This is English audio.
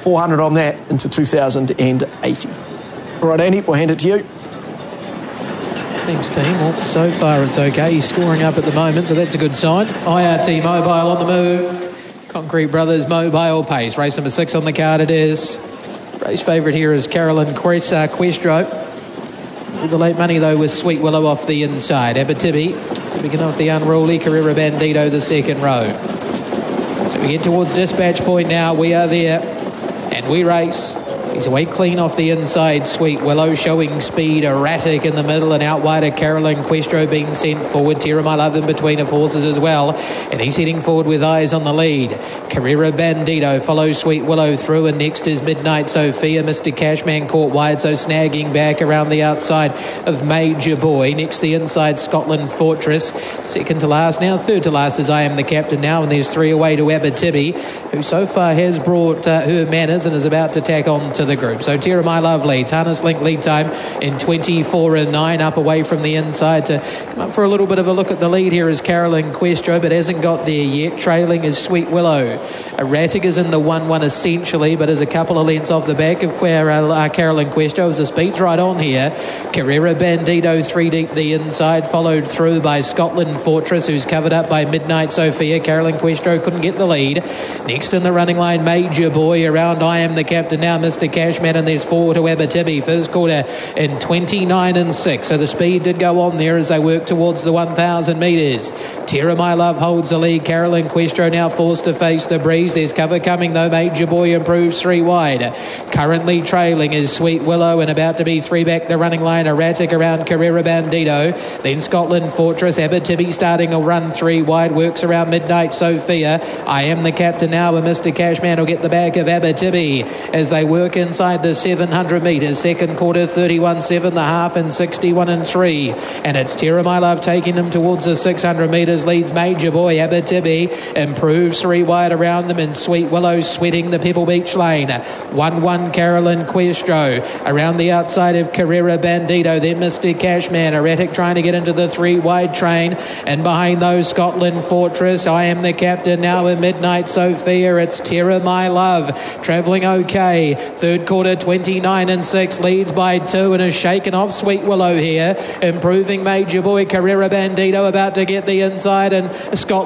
400 on that into 2,080. All right, Andy, we'll hand it to you. Thanks, team. Well, so far it's okay. He's scoring up at the moment, so that's a good sign. IRT Mobile on the move. Concrete Brothers Mobile Pace. Race number 6 on the card it is. Race favourite here is Carolyn Questro. All the late money, though, with Sweet Willow off the inside. Abitibi picking off the Unruly. Carrera Bandito, the second row. So we get towards dispatch point now. We are there, and we race. He's away clean off the inside. Sweet Willow showing speed. Erratic in the middle, and out wide of Carolyn Questro being sent forward. Tira My Love in between of horses as well, and he's heading forward with eyes on the lead. Carrera Bandito follows Sweet Willow through, and next is Midnight Sophia. Mr. Cashman caught wide, so snagging back around the outside of Major Boy. Next the inside Scotland Fortress. Second to last now. Third to last is I Am the Captain now, and there's 3 away to Abitibi, who so far has brought her manners and is about to tack on to the group. So Tira My Love leads. Harness Link lead time in 24 and 9, up away from the inside. To come up for a little bit of a look at the lead here is Carolyn Questro, but hasn't got there yet. Trailing is Sweet Willow. Erratic is in the 1-1 essentially, but is a couple of lengths off the back of Carolyn Questro as the speed's right on here. Carrera Bandito 3 deep the inside, followed through by Scotland Fortress, who's covered up by Midnight Sophia. Carolyn Questro couldn't get the lead. Next in the running line, Major Boy. Around I Am the Captain now, Mr. Cashman, and there's 4 to Abitibi. First quarter in 29 and 6. So the speed did go on there as they work towards the 1,000 metres. Tira My Love holds the lead. Carolyn Questro now forced to face the breeze. There's cover coming though. Major Boy improves 3 wide. Currently trailing is Sweet Willow, and about to be 3 back the running line. Erratic around Carrera Bandito. Then Scotland Fortress. Abitibi starting a run 3 wide. Works around Midnight Sophia. I Am the Captain now, and Mr. Cashman will get the back of Abitibi as they work inside the 700 metres. Second quarter 31-7, the half in 61 and 3. And it's Tira My Love taking them towards the 600 metres. Leads Major Boy. Abitibi improves 3 wide around them, and Sweet Willow sweating the Pebble Beach lane. 1-1 Carolyn Questro around the outside of Carrera Bandito. Then Mr. Cashman. Erratic trying to get into the 3 wide train, and behind those Scotland Fortress. I Am the Captain now in Midnight Sophia. It's Tira My Love travelling okay. Third quarter 29 and 6, leads by 2 and is shaken off Sweet Willow here. Improving Major Boy. Carrera Bandito about to get the inside, and Scotland